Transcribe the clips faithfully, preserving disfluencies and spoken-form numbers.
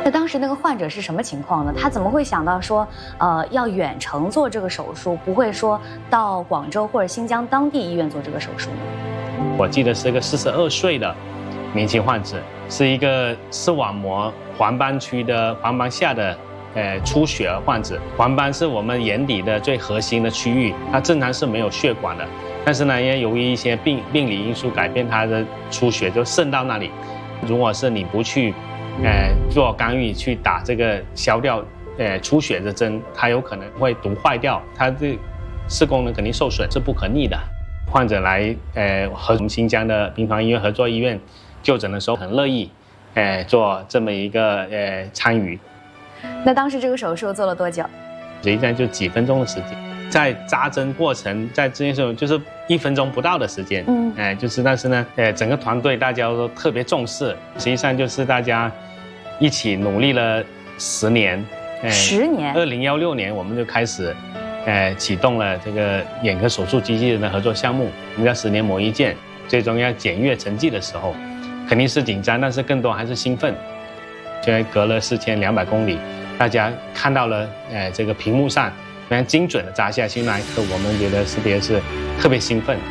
那当时那个患者是什么情况呢？他怎么会想到说，呃，要远程做这个手术，不会说到广州或者新疆当地医院做这个手术呢？ 我记得是个四十二岁的年轻患者，是一个视网膜黄斑区的黄斑下的呃出血患者。黄斑是我们眼底的最核心的区域，它正常是没有血管的，但是呢，也由于一些病病理因素改变，它的出血就渗到那里。如果是你不去呃，做干预去打这个消掉呃出血的针，它有可能会毒坏掉，它的视功能肯定受损，是不可逆的。患者来呃和我们新疆的临床医院合作医院就诊的时候，很乐意呃做这么一个呃参与。 那当时这个手术做了多久？ 实际上就几分钟的时间，在扎针过程，在这件事就是一分钟不到的时间，嗯，哎、呃，就是但是呢，呃，整个团队大家都特别重视，实际上就是大家一起努力了十年， 呃、十年， 二零幺六年我们就开始，呃，启动了这个眼科手术机器人的合作项目，我们叫十年磨一剑，最终要检阅成绩的时候，肯定是紧张，但是更多还是兴奋，现在隔了四千两百公里，大家看到了，呃，这个屏幕上。非常精准的扎下去那一刻，我们觉得特别是特别兴奋。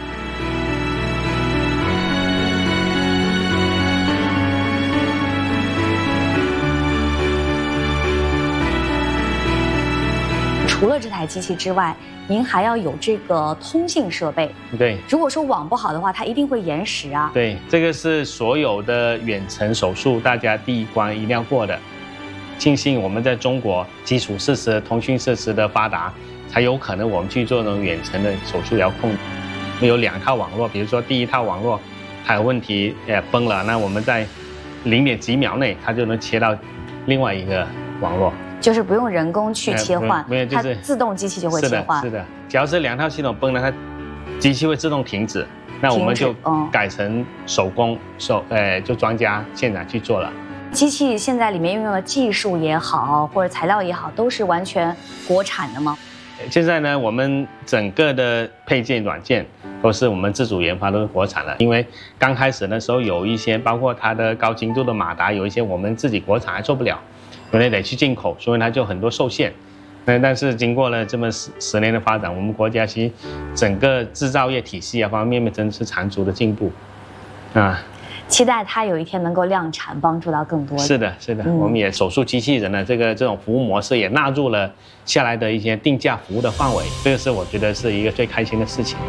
除了这台机器之外，您还要有这个通信设备。 对， 如果说网不好的话，它一定会延时啊。 对，这个是所有的远程手术大家第一关一定要过的。庆幸我们在中国基础设施、通讯设施的发达，才有可能我们去做那种远程的手术遥控。我们有两套网络，比如说第一套网络它有问题，呃崩了，那我们在零点几秒内它就能切到另外一个网络， 就是不用人工去切换， 没有，就是它自动机器就会切换。 是的，是的，只要是两套系统崩了，它机器会自动停止，那我们就改成手工手，呃，就专家现场去做了。 机器现在里面运用的技术也好，或者材料也好，都是完全国产的吗？ 现在呢，我们整个的配件软件都是我们自主研发，都是国产的。因为刚开始的时候有一些，包括它的高精度的马达，有一些我们自己国产还做不了，有的得去进口，所以它就很多受限。那但是经过了这么十十年的发展，我们国家其实整个制造业体系啊方方面面真是长足的进步，啊。 期待它有一天能够量产，帮助到更多。 是的，是的，嗯、我们也手术机器人的这个这种服务模式也纳入了下来的一些定价服务的范围，这个是我觉得是一个最开心的事情。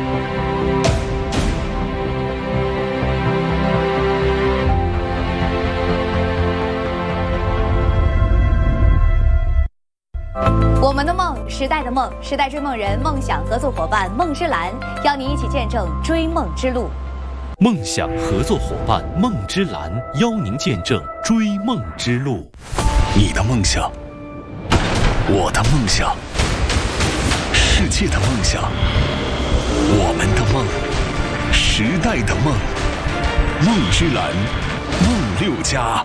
我们的梦，时代的梦，时代追梦人，梦想合作伙伴梦之蓝，邀您一起见证追梦之路。 梦想合作伙伴梦之蓝邀您见证追梦之路。 你的梦想，我的梦想，世界的梦想，我们的梦，时代的梦，梦之蓝，梦六家。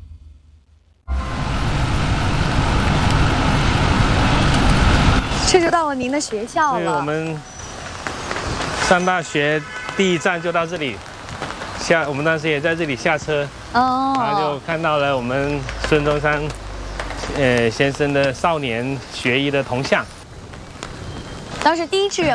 这就到了您的学校了。 我们上大学第一站就到这里，下我们当时也在这里下车，哦，然后就看到了我们孙中山，呃先生的少年学医的铜像。 当时第一志愿